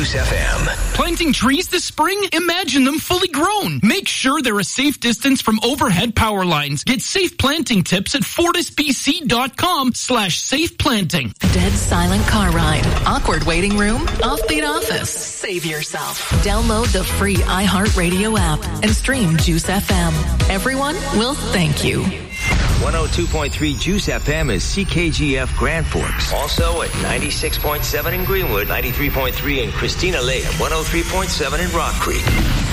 Juice FM. Planting trees this spring? Imagine them fully grown. Make sure they're a safe distance from overhead power lines. Get safe planting tips at FortisBC.com/safe planting. Dead silent car ride, awkward waiting room, offbeat office. Save yourself. Download the free iHeartRadio app and stream Juice FM. Everyone will thank you. 102.3 Juice FM is CKGF Grand Forks. Also at 96.7 in Greenwood, 93.3 in Christina Lake, 103.7 in Rock Creek.